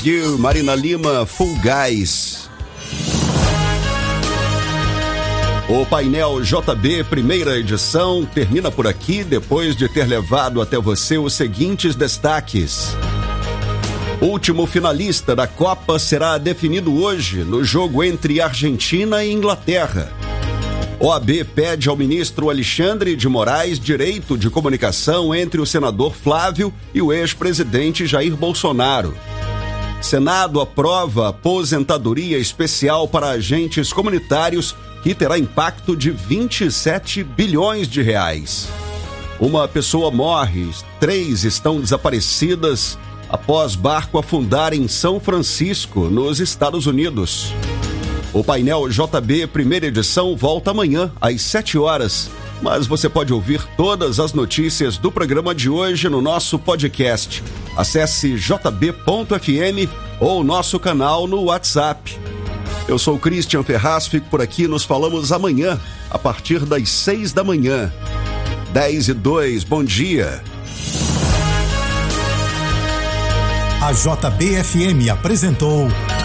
Marina Lima, Full Gás. O painel JB, primeira edição, termina por aqui depois de ter levado até você os seguintes destaques. Último finalista da Copa será definido hoje no jogo entre Argentina e Inglaterra. OAB pede ao ministro Alexandre de Moraes direito de comunicação entre o senador Flávio e o ex-presidente Jair Bolsonaro. Senado aprova aposentadoria especial para agentes comunitários que terá impacto de 27 bilhões de reais. Uma pessoa morre, 3 estão desaparecidas após barco afundar em São Francisco, nos Estados Unidos. O painel JB, primeira edição, volta amanhã às 7 horas, mas você pode ouvir todas as notícias do programa de hoje no nosso podcast. Acesse jb.fm ou nosso canal no WhatsApp. Eu sou Christian Ferraz, fico por aqui, nos falamos amanhã, a partir das 6 da manhã. 10:02, bom dia. A JBFM apresentou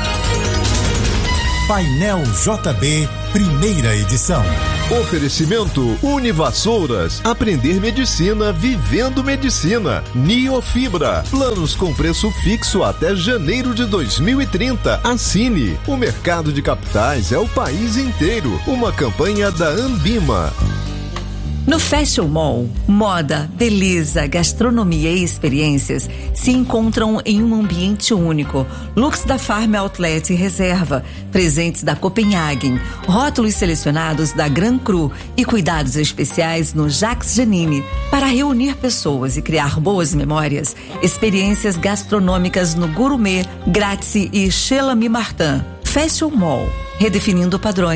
Painel JB, primeira edição. Oferecimento Univassouras. Aprender medicina vivendo medicina. Niofibra. Planos com preço fixo até janeiro de 2030. Assine. O mercado de capitais é o país inteiro. Uma campanha da Ambima. No Fashion Mall, moda, beleza, gastronomia e experiências se encontram em um ambiente único. Looks da Farm Outlet Reserva, presentes da Copenhagen, rótulos selecionados da Gran Cru e cuidados especiais no Jacques Janine. Para reunir pessoas e criar boas memórias, experiências gastronômicas no Gourmet, Grazie e Chez L'Ami Martin. Fashion Mall, redefinindo padrões.